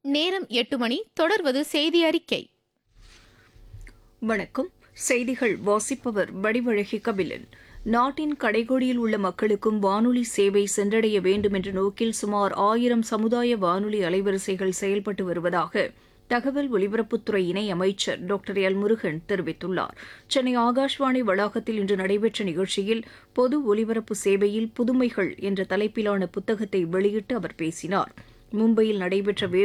நேரம் 8 மணி. தொடர்வது செய்தி அறிக்கை. வணக்கம். செய்திகள் வாசிப்பவர் வடிவழகி கபிலன். நாட்டின் கடைகோடியில் உள்ள மக்களுக்கும் வானொலி சேவை சென்றடைய வேண்டும் என்ற நோக்கில் சுமார் 1000 சமுதாய வானொலி அலைவரிசைகள் செயல்பட்டு வருவதாக தகவல் ஒலிபரப்புத்துறை இணை அமைச்சர் டாக்டர் எல் முருகன் தெரிவித்துள்ளார். சென்னை ஆகாஷ்வாணி வளாகத்தில் இன்று நடைபெற்ற நிகழ்ச்சியில் பொது ஒலிபரப்பு சேவையில் புதுமைகள் என்ற தலைப்பிலான புத்தகத்தை வெளியிட்டு அவர் பேசினார். மும்பையில் நடைபெற்ற